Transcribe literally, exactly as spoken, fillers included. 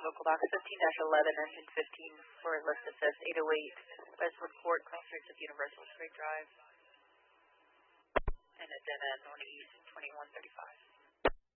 local box fifteen dash eleven, engine fifteen, for list assist eight oh eight, Westwood Court, cross-streets of Universal Straight Drive, and a dead end on East twenty-one thirty-five.